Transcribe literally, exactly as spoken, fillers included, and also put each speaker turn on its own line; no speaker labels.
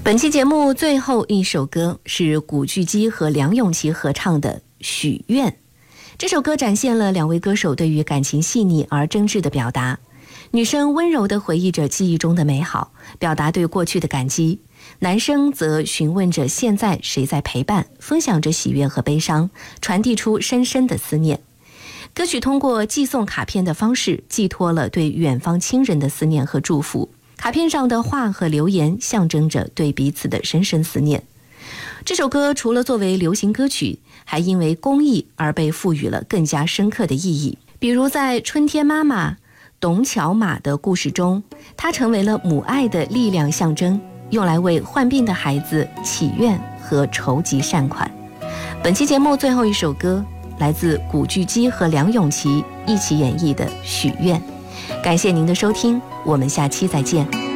本期节目最后一首歌是古巨基和梁咏琪合唱的《许愿》。这首歌展现了两位歌手对于感情细腻而真挚的表达。女生温柔地回忆着记忆中的美好，表达对过去的感激；男生则询问着现在谁在陪伴，分享着喜悦和悲伤，传递出深深的思念。歌曲通过寄送卡片的方式，寄托了对远方亲人的思念和祝福。卡片上的话和留言象征着对彼此的深深思念。这首歌除了作为流行歌曲，还因为公益而被赋予了更加深刻的意义。比如在春天妈妈董巧马的故事中，它成为了母爱的力量象征，用来为患病的孩子祈愿和筹集善款。本期节目最后一首歌来自古巨基和梁咏琪一起演绎的《许愿》。感谢您的收听，我们下期再见。